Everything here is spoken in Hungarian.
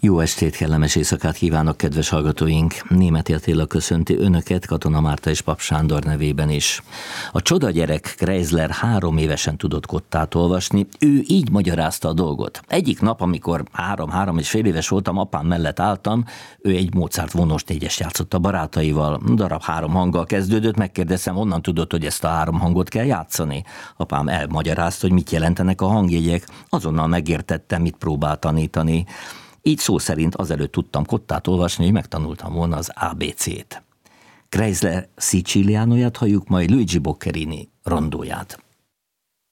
Jó estét, kellemes éjszakát kívánok, kedves hallgatóink! Németh Attila köszönti önöket, Katona Márta és Pap Sándor nevében is. A csoda gyerek Kreisler 3 évesen tudott kottát olvasni, ő így magyarázta a dolgot. Egyik nap, amikor 3 és fél éves voltam, apám mellett álltam, ő egy Mozart vonós négyest játszott a barátaival. Darab 3 hanggal kezdődött, megkérdeztem, honnan tudod, hogy ezt a 3 hangot kell játszani? Apám elmagyarázta, hogy mit jelentenek a hangjegyek, azonnal megértettem, mit próbál tanítani. Így szó szerint azelőtt tudtam kottát olvasni, hogy megtanultam volna az ABC-t. Kreisler Siciliánóját halljuk, majd Luigi Boccherini rondóját.